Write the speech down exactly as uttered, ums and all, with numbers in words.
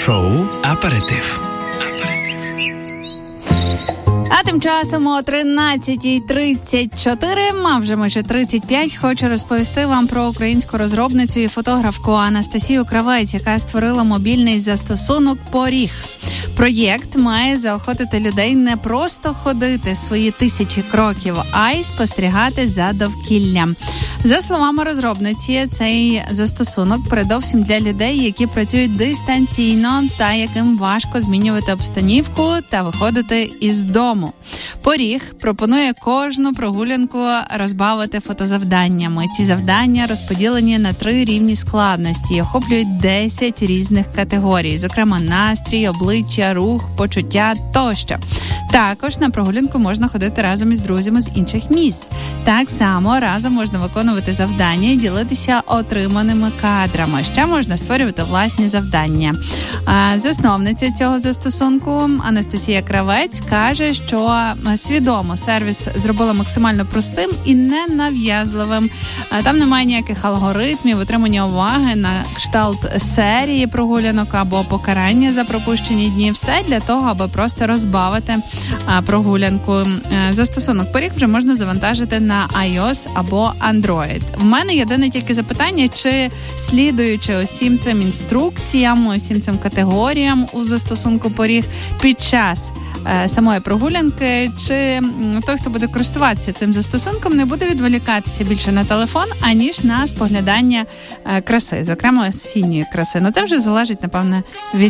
Шоу «Аперитив». А тим часом о тринадцята тридцять чотири, а вже майже тридцять п'ять, хочу розповісти вам про українську розробницю і фотографку Анастасію Кравець, яка створила мобільний застосунок «Поріг». Проєкт має заохотити людей не просто ходити свої тисячі кроків, а й спостерігати за довкіллям. За словами розробниці, цей застосунок передовсім для людей, які працюють дистанційно та яким важко змінювати обстановку та виходити із дому. Поріг пропонує кожну прогулянку розбавити фотозавданнями. Ці завдання розподілені на три рівні складності і охоплюють десять різних категорій, зокрема настрій, обличчя, рух, почуття тощо. Також на прогулянку можна ходити разом із друзями з інших міст. Так само разом можна виконувати завдання і ділитися отриманими кадрами. Ще можна створювати власні завдання. Засновниця цього застосунку Анастасія Кравець каже, що свідомо сервіс зробила максимально простим і ненав'язливим. Там немає ніяких алгоритмів, отримання уваги на кшталт серії прогулянок або покарання за пропущені дні. Все для того, аби просто розбавити прогулянку. Застосунок «Поріг» вже можна завантажити на iOS або Android. В мене єдине тільки запитання, чи слідуючи усім цим інструкціям, усім цим категоріям у застосунку «Поріг» під час е, самої прогулянки, чи той, хто буде користуватися цим застосунком, не буде відволікатися більше на телефон, аніж на споглядання е, краси, зокрема осінньої краси. Ну це вже залежить, напевне, від